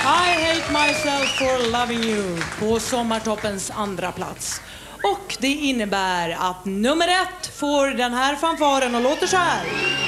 I Hate Myself for Loving You på Sommartoppens andra plats. Och det innebär att nummer 1 får den här fanfaren och låter så här.